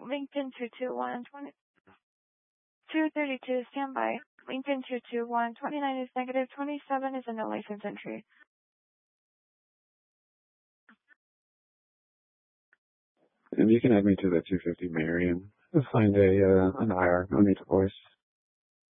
Lincoln 221, 232, standby. Lincoln 221, 29 is negative, 27 is a no license entry. And you can add me to the 250 Marion. Find an IR. I'll need a voice.